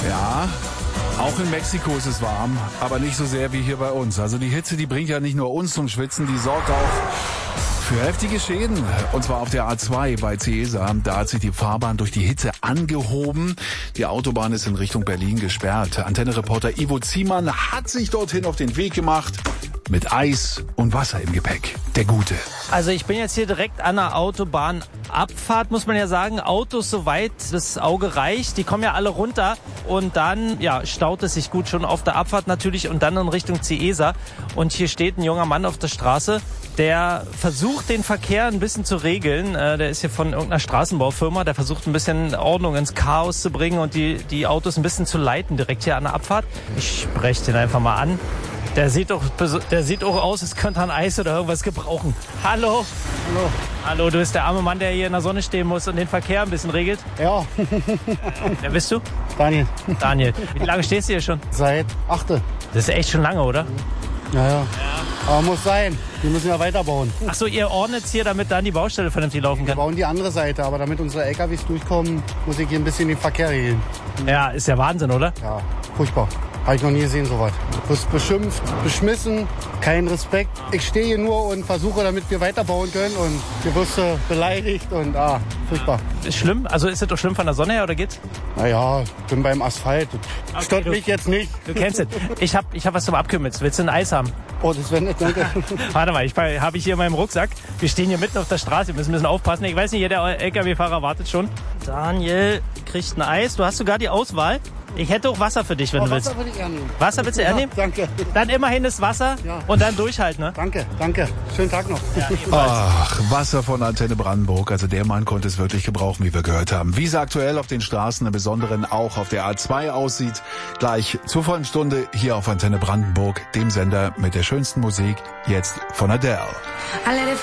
Ja, auch in Mexiko ist es warm, aber nicht so sehr wie hier bei uns. Also die Hitze, die bringt ja nicht nur uns zum Schwitzen, die sorgt auch für heftige Schäden. Und zwar auf der A2 bei Cieza. Da hat sich die Fahrbahn durch die Hitze angehoben. Die Autobahn ist in Richtung Berlin gesperrt. Antenne-Reporter Ivo Ziemann hat sich dorthin auf den Weg gemacht. Mit Eis und Wasser im Gepäck. Der Gute. Also ich bin jetzt hier direkt an der Autobahnabfahrt, muss man ja sagen. Autos, soweit das Auge reicht, die kommen ja alle runter. Und dann staut es sich gut schon auf der Abfahrt natürlich und dann in Richtung Cieza. Und hier steht ein junger Mann auf der Straße, der versucht, den Verkehr ein bisschen zu regeln. Der ist hier von irgendeiner Straßenbaufirma. Der versucht, ein bisschen Ordnung ins Chaos zu bringen und die Autos ein bisschen zu leiten, direkt hier an der Abfahrt. Ich spreche den einfach mal an. Der sieht auch aus, als könnte er ein Eis oder irgendwas gebrauchen. Hallo. Hallo. Hallo, du bist der arme Mann, der hier in der Sonne stehen muss und den Verkehr ein bisschen regelt? Ja. Wer bist du? Daniel. Daniel. Wie lange stehst du hier schon? Seit 8. Das ist echt schon lange, oder? Ja. Aber muss sein. Wir müssen ja weiterbauen. Ach so, ihr ordnet hier, damit dann die Baustelle vernünftig laufen Wir kann? bauen die andere Seite, aber damit unsere LKWs durchkommen, muss ich hier ein bisschen den Verkehr regeln. Ja, ist ja Wahnsinn, oder? Ja, furchtbar. Habe ich noch nie gesehen, sowas. Du wirst beschimpft, beschmissen, kein Respekt. Ich stehe hier nur und versuche, damit wir weiterbauen können. Und hier wirst du beleidigt und furchtbar. Ist schlimm? Also ist das doch schlimm von der Sonne her, oder geht's? Naja, bin beim Asphalt. Das stört mich jetzt nicht. Du kennst es. Ich hab was zum Abkühlen. Willst du ein Eis haben? Oh, das wäre nett, danke. Warte mal, habe ich hier in meinem Rucksack. Wir stehen hier mitten auf der Straße, wir müssen ein bisschen aufpassen. Ich weiß nicht, der LKW-Fahrer wartet schon. Daniel kriegt ein Eis. Du hast sogar die Auswahl. Ich hätte auch Wasser für dich, wenn du willst. Wasser würde ich eher nehmen. Wasser willst du eher nehmen? Danke. Dann immerhin das Wasser und dann durchhalten, ne? Danke. Schönen Tag noch. Ja, ebenfalls. Ach, Wasser von Antenne Brandenburg. Also der Mann konnte es wirklich gebrauchen, wie wir gehört haben. Wie es aktuell auf den Straßen, im Besonderen auch auf der A2 aussieht, gleich zur vollen Stunde hier auf Antenne Brandenburg, dem Sender mit der schönsten Musik, jetzt von Adele.